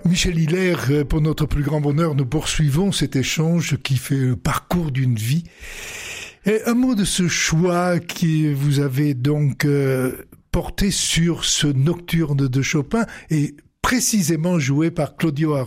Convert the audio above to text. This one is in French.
Michel Hilaire, pour notre plus grand bonheur, nous poursuivons cet échange qui fait le parcours d'une vie. Et un mot de ce choix que vous avez donc porté sur ce nocturne de Chopin et précisément joué par Claudio Aron.